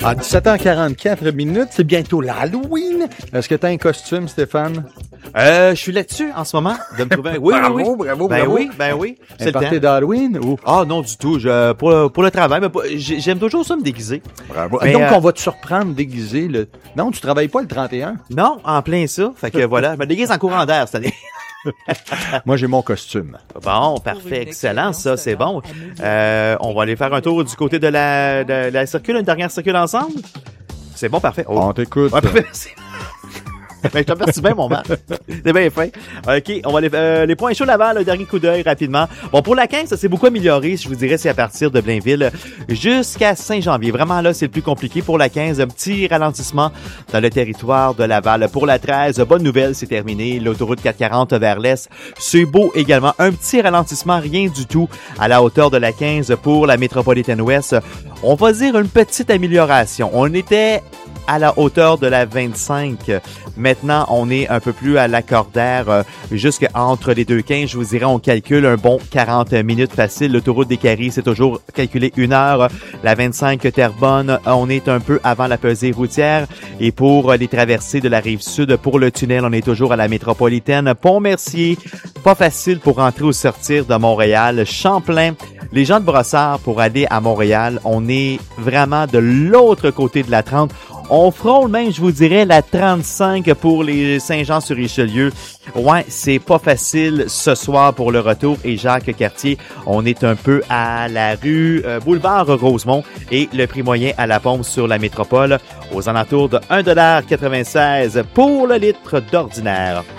À 17h44, c'est bientôt l'Halloween. Est-ce que tu as un costume, Stéphane? Je suis là-dessus en ce moment, de me trouver un... Oui, Bravo. Ben oui. C'est le party d'Halloween ou? Ah non, du tout. Pour le travail, mais j'aime toujours ça me déguiser. Bravo. Mais, donc, on va te surprendre déguisé. Non, tu travailles pas le 31? Non, en plein ça. Fait que voilà, je me déguise en courant d'air cette année. Moi, j'ai mon costume. Bon, parfait, excellent, ça, c'est bon. On va aller faire un tour du côté de la circule, une dernière circule ensemble. C'est bon, parfait. On t'écoute. Ouais, parfait, merci. Ben, je t'aperçus bien, mon Marc. C'est bien fin. OK, on va aller les points chauds Laval, un dernier coup d'œil rapidement. Bon, pour la 15, ça s'est beaucoup amélioré. Je vous dirais, c'est à partir de Blainville jusqu'à Saint-Janvier. Vraiment, là, c'est le plus compliqué. Pour la 15, un petit ralentissement dans le territoire de Laval. Pour la 13, bonne nouvelle, c'est terminé. L'autoroute 440 vers l'est, c'est beau également. Un petit ralentissement, rien du tout à la hauteur de la 15 pour la métropolitaine ouest. On va dire une petite amélioration. On était à la hauteur de la 25. Maintenant, on est un peu plus à l'accordaire, jusqu'entre les deux 15. Je vous dirais, on calcule un bon 40 minutes facile. L'autoroute des Caries, c'est toujours calculé 1 heure. La 25 Terrebonne, on est un peu avant la pesée routière. Et pour les traversées de la rive sud, pour le tunnel, on est toujours à la métropolitaine. Pont-Mercier, pas facile pour rentrer ou sortir de Montréal. Champlain, les gens de Brossard, pour aller à Montréal, on est vraiment de l'autre côté de la 30. On frôle même, je vous dirais, la 35 pour les Saint-Jean-sur-Richelieu. Ouais, c'est pas facile ce soir pour le retour. Et Jacques-Cartier, on est un peu à la rue Boulevard Rosemont et le prix moyen à la pompe sur la métropole aux alentours de 1,96 $ pour le litre d'ordinaire.